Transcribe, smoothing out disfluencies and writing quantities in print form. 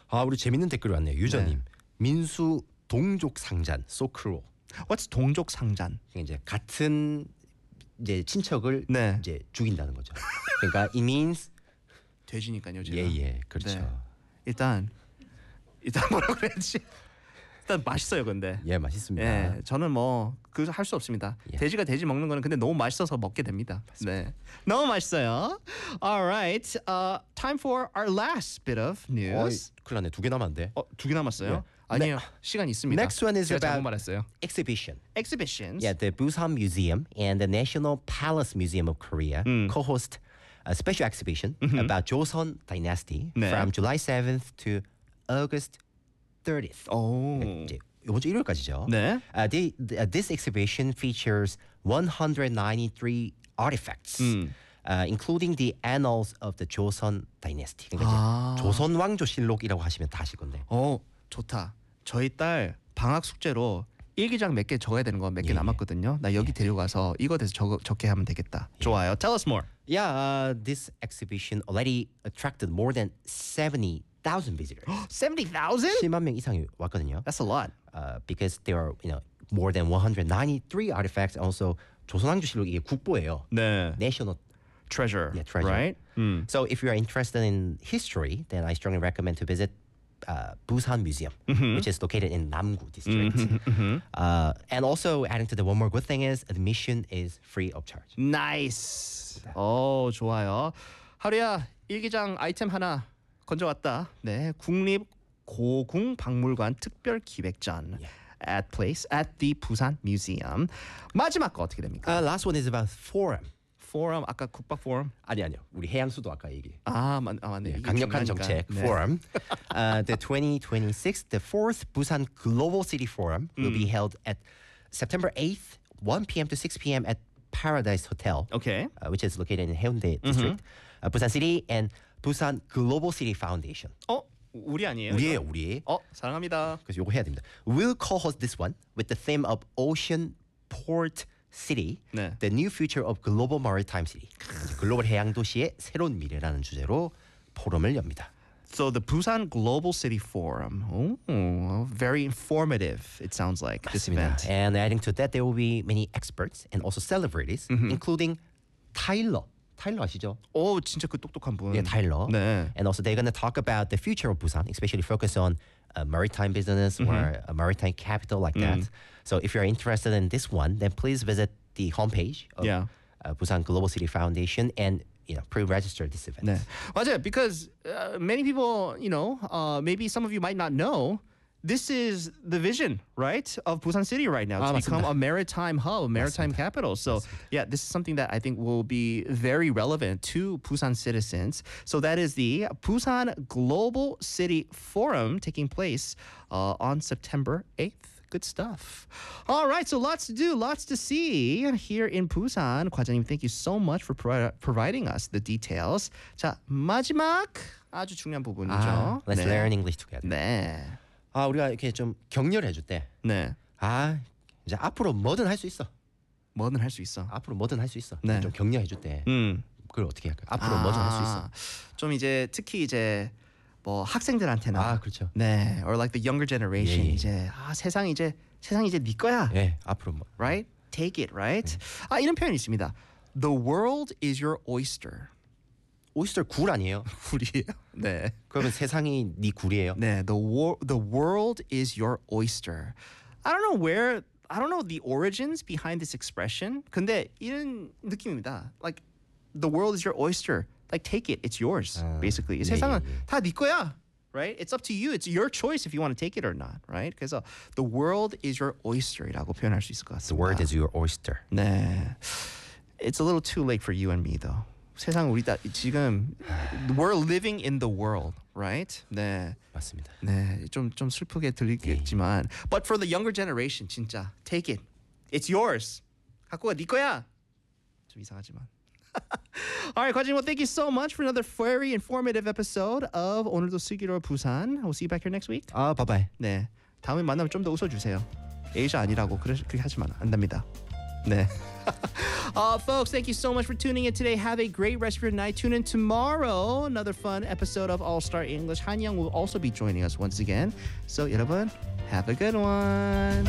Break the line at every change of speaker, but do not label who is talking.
아, 우리 재밌는 댓글이 왔네요. 유저님.
네.
민수 동족 상잔, so cruel.
What's 동족 상잔?
이제 같은 이제 친척을
네.
이제 죽인다는 거죠. 그러니까 it means
돼지니까요, 제가.
예, 그렇죠.
네. 일단 뭐라고 그래야지? 일단 맛있어요, 근데.
예, 맛있습니다.
예, 저는 뭐 그 할 수 없습니다.
예.
돼지가 돼지 먹는 거는 근데 너무 맛있어서 먹게 됩니다. 네, 너무 맛있어요. Alright, time for our last bit of news.
큰일 났네. 2개 남았는데.
두 개 남았어요?
예.
아니에요, 시간이 있습니다.
Next one is
제가 잘못
about
말했어요.
exhibition.
Exhibitions.
Yeah, the Busan Museum and the National Palace Museum of Korea co-host a special exhibition about Joseon Dynasty
네.
from July 7th to August 30th.
오.
이제 이번 주 일요일까지죠.
네.
This exhibition features 193 artifacts, including the annals of the Joseon Dynasty. 그러니까 이제 조선 왕조실록이라고 하시면 다 아실 건데.
좋다. 저희 딸 방학 숙제로 일기장 몇 개 적어야 되는 거 몇 개 남았거든요. 나 여기 데려가서 이거 대해서 적게 하면 되겠다. 좋아요. Tell us more.
Yeah, this exhibition already attracted more than 70,000 visitors.
70,000?
10만 명 이상이 왔거든요.
That's a lot.
Because there are, more than 193 artifacts. Also, 조선왕조실록 이게 국보예요.
네.
National
Treasure.
treasure.
Right?
So if you are interested in history, then I strongly recommend to visit Busan Museum, which is located in Namgu district. And also adding to the one more good thing is admission is free of charge.
Nice. 좋아요. 하루야 일기장 아이템 하나 건져왔다. 네, 국립고궁박물관 특별기획전 at the Busan Museum. 마지막 거 어떻게 됩니까?
Last one is about forum.
포럼 아까 국밥 포럼.
아니요. 우리 해양수도 아까 얘기.
맞네. 이게
강력한
중요하니까.
정책
네.
forum. The 2026, the fourth Busan Global City Forum will be held at September 8th, 1 p.m. to 6 p.m. at Paradise Hotel,
Okay.
which is located in Haeundae district, Busan City, and Busan Global City Foundation.
우리 아니에요?
우리.
사랑합니다.
그래서 요거 해야 됩니다. We'll co-host this one with the theme of Ocean Port City,
네.
the new future of global maritime city. 글로벌 해양 도시의 새로운 미래라는 주제로 포럼을 엽니다.
So the Busan Global City Forum. Very informative. It sounds like this event.
And adding to that, there will be many experts and also celebrities, including Tyler. 타일러 아시죠?
진짜 그 똑똑한 분.
Yeah, Tyler.
네.
And also they're going to talk about the future of Busan, especially focus on maritime business or a maritime capital like that. So if you're interested in this one, then please visit the homepage of Busan Global City Foundation and pre-register this event.
네. 맞아요. Because many people, maybe some of you might not know, this is the vision, right, of Busan City right now to become
맞습니다.
a maritime hub, a maritime capital. So, yeah, this is something that I think will be very relevant to Busan citizens. So that is the Busan Global City Forum taking place on September 8th. Good stuff. All right, so lots to do, lots to see here in Busan. 과장님, thank you so much for providing us the details. 자, 마지막 아주 중요한 부분이죠.
Let's learn English together.
네.
우리가 이렇게 좀 격려를 해줄 때,
네.
이제 앞으로 뭐든 할 수 있어.
뭐든 할 수 있어.
앞으로 뭐든 할 수 있어.
네.
좀 격려해줄 때, 그걸 어떻게 할까요? 앞으로 뭐든 할 수 있어.
좀 이제 특히 이제 뭐 학생들한테나.
그렇죠.
네. Or like the younger generation.
예.
이제 세상이 이제 네 거야.
예, 앞으로 뭐.
Right? Take it, right? 이런 표현이 있습니다. The world is your oyster.
오이스터 굴 아니에요?
굴이에요? 네.
그러면 세상이 네 굴이에요?
네. The world is your oyster. I don't know the origins behind this expression. 근데 이런 느낌입니다. Like the world is your oyster. Like take it, it's yours. Basically.
예,
세상은
예.
다 네 거야. Right? It's up to you. It's your choice if you want to take it or not. Right? 그래서 the world is your oyster이라고 표현할 수 있을 것 같습니다.
The word is your oyster.
네. It's a little too late for you and me though. 세상 우리 다 지금 we're living in the world, right? 네.
맞습니다.
네. 좀 슬프게 들리겠지만 but for the younger generation 진짜 take it. It's yours. 갖고 가 네 거야. 좀 이상하지만. All right, 과장님, well, thank you so much for another very informative episode of 오늘도 슬기로운 부산. We'll see you back here next week.
바이바이.
네. 다음에 만나면 좀 더 웃어주세요. 에이샤 아니라고 그렇게 하지만 안 됩니다. 네. Folks, thank you so much for tuning in today. Have a great rest of your night. Tune in tomorrow. Another fun episode of All Star English. Han Young will also be joining us once again. So, 여러분, have a good one.